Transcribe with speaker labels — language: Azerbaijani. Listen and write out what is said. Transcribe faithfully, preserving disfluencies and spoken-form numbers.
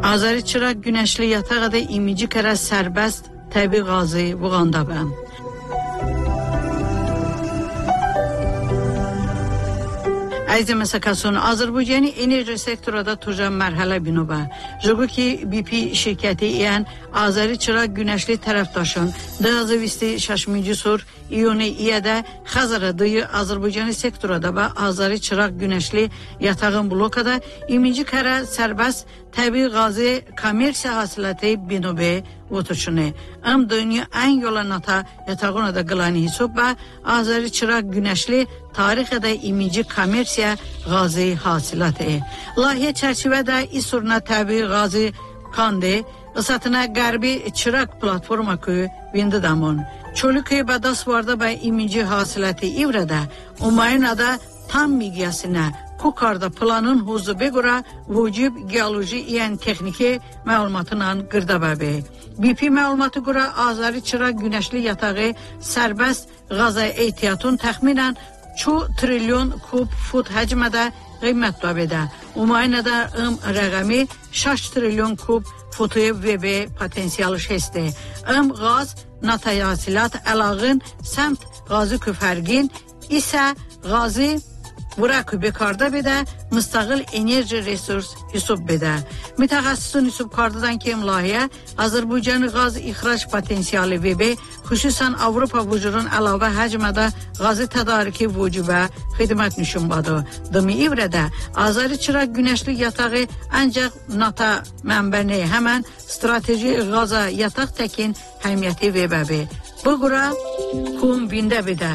Speaker 1: Azeri çıraq günəşli yatağı da imici kərə sərbəst təbii qazı buğanda bəm. Aziz məsəkəsun, Azərbaycanı enerji sektorada tujan mərhələ binova. Jogu ki B P şirkəti yəni Azeri çıraq günəşli tərəfdaşın dağızıvisti şaşmıcı sur iyonu iyədə Xəzərə dıyı Azərbaycanı sektorada və Azeri çıraq günəşli yatağın blokada imici kərə sərbəst təbii qazı kommersiya hasilatı binove otuçunu. Am dünya en yola nata yatağına da qılani hisab və Azeri çıraq günəşli tarixədə imici kommersiya qazı hasilatı. Layihə çərçivədə İsurna təbii qazı kandı, ısatına qərbi çıraq platforma köy vindi damon. Çölü köy bədas varda və imici hasilatı ivrədə, umayınada tam miqyasına Kukarda planın huzu begura vücub geoloji yəni texniki məlumatla qırdabəbi. B P məlumatı qura Azeri çıraq günəşli yatağı sərbəst qaza ehtiyatın təxminən iki trilyon kub fut həcmədə qiymət dabədə. Umayınada ım rəqəmi şeş trilyon kub futu V B potensiyalı şesti. Im qaz natayasilat əlağın səmt qazı küfərgin isə qazı Burakı bekarda bede, müstakil enerji resurs hesap bede. Mütehassısın hesap kardıdan kim lahiye, Azerbaycan'ı gaz ihraç potansiyeli V B, xüsusən Avropa vücudun əlavə həcmədə gazı tədariki vücubə xidmət nüşünbadı. Dımi ivrədə, Azeri çıraq günəşli yatağı ancaq nata mənbəni həmən strateji gaza yataq təkin həmiyyəti V B B. Bu qura kum bində bede.